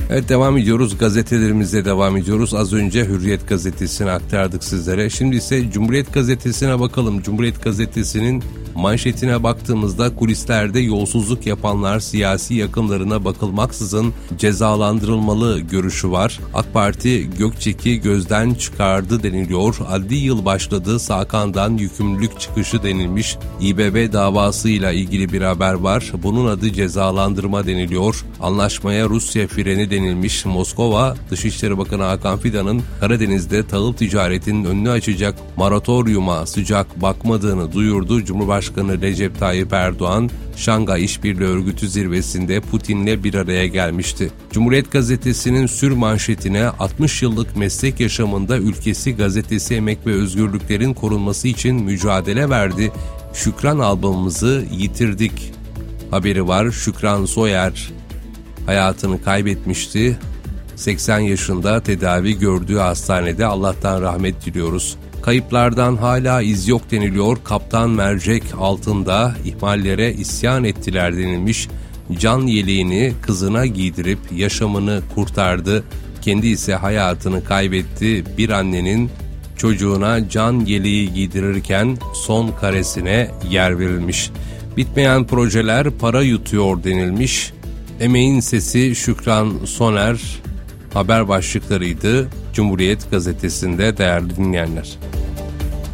Evet, devam ediyoruz. Gazetelerimize devam ediyoruz. Az önce Hürriyet gazetesini aktardık sizlere. Şimdi ise Cumhuriyet gazetesine bakalım. Cumhuriyet gazetesinin manşetine baktığımızda kulislerde yolsuzluk yapanlar siyasi yakınlarına bakılmaksızın cezalandırılmalı görüşü var. AK Parti Gökçek'i gözden çıkardı deniliyor. Adli yıl başladı. Sakan'dan yükümlülük çıkışı denilmiş. İBB davasıyla ilgili bir haber var. Bunun adı cezalandırma deniliyor. Anlaşmaya Rusya freni denilmiş. Moskova, Dışişleri Bakanı Hakan Fidan'ın Karadeniz'de tahıl ticaretinin önünü açacak moratoryuma sıcak bakmadığını duyurdu. Cumhurbaşkanı Recep Tayyip Erdoğan, Şangay İşbirliği Örgütü zirvesinde Putin'le bir araya gelmişti. Cumhuriyet gazetesinin sür manşetine 60 yıllık meslek yaşamında ülkesi gazetesi emek ve özgürlüklerin korunması için mücadele verdi. Şükran albamımızı yitirdik haberi var. Şükran Soyer hayatını kaybetmişti. 80 yaşında tedavi gördüğü hastanede, Allah'tan rahmet diliyoruz. Kayıplardan hala iz yok deniliyor. Kaptan mercek altında ihmallere isyan ettiler denilmiş. Can yeleğini kızına giydirip yaşamını kurtardı. Kendi ise hayatını kaybetti. Bir annenin çocuğuna can yeleği giydirirken son karesine yer verilmiş. Bitmeyen projeler para yutuyor denilmiş. Emeğin sesi Şükran Soner haber başlıklarıydı Cumhuriyet gazetesinde değerli dinleyenler.